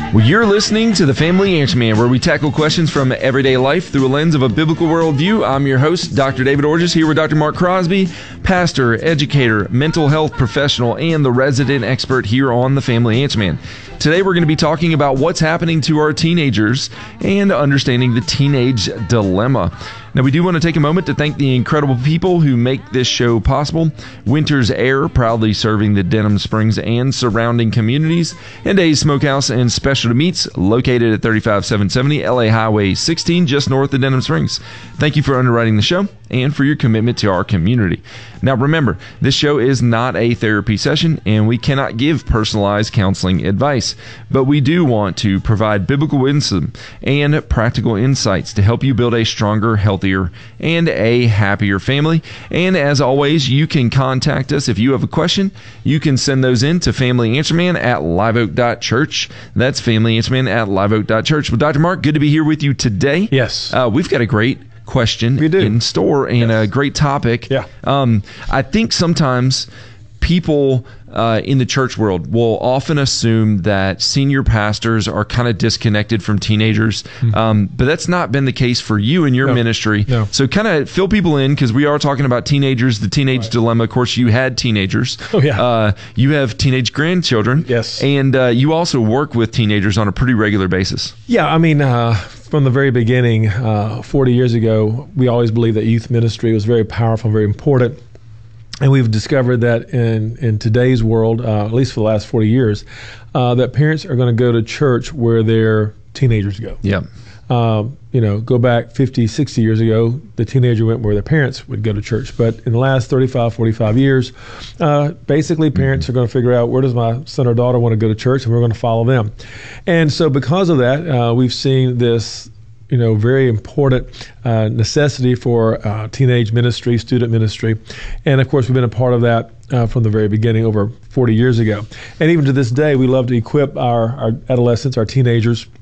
Well, you're listening to The Family Answer Man, where we tackle questions from everyday life through a lens of a biblical worldview. I'm your host, Dr. David Orges, here with Dr. Mark Crosby, pastor, educator, mental health professional, and the resident expert here on The Family Answer Man. Today, we're going to be talking about what's happening to our teenagers and understanding the teenage dilemma. Now, we do want to take a moment to thank the incredible people who make this show possible. Winter's Air, proudly serving the Denham Springs and surrounding communities, and Dave's Smokehouse and Specialty Meats, located at 35770 LA Highway 16, just north of Denham Springs. Thank you for underwriting the show and for your commitment to our community. Now, remember, this show is not a therapy session, and we cannot give personalized counseling advice, but we do want to provide biblical wisdom and practical insights to help you build a stronger, healthier, and a happier family. And as always, you can contact us if you have a question. You can send those in to familyanswerman@liveoak.church. That's familyanswerman@liveoak.church. Well, Dr. Mark, good to be here with you today. Yes. We've got a great question in store and a great topic. Yeah. I think sometimes people in the church world will often assume that senior pastors are kind of disconnected from teenagers, but that's not been the case for you in your ministry. No. So kind of fill people in, because we are talking about teenagers, the teenage dilemma. Of course, you had teenagers. Oh, yeah. You have teenage grandchildren. Yes. And you also work with teenagers on a pretty regular basis. Yeah, I mean, from the very beginning, 40 years ago, we always believed that youth ministry was very powerful, very important. And we've discovered that in today's world, at least for the last 40 years, that parents are going to go to church where their teenagers go. Yeah. Go back 50, 60 years ago, the teenager went where their parents would go to church. But in the last 35, 45 years, basically parents are going to figure out, where does my son or daughter want to go to church, and we're going to follow them. And so because of that, we've seen this very important necessity for teenage ministry, student ministry. And of course, we've been a part of that from the very beginning over 40 years ago. And even to this day, we love to equip our adolescents, our teenagers,